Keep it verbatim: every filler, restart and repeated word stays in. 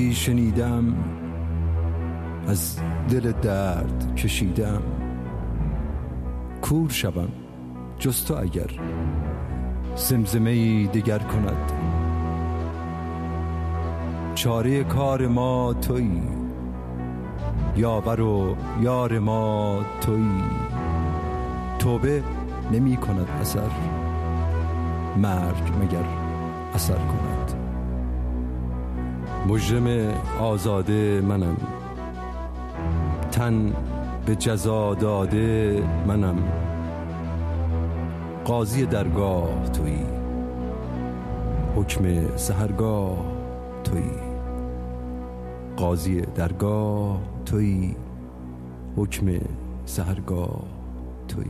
شنیدم، از دل درد کشیدم. کور شوم جز تو اگر زمزمه‌ای دگر کند. چاره کار ما تویی، یاور و یار ما تویی. توبه نمی کند اثر، مرگ مگر اثر کند. مجرم آزاده منم، تن به جزا داده منم. قاضی درگاه تویی، حکم سحرگاه تویی. قاضی درگاه تویی، حکم سحرگاه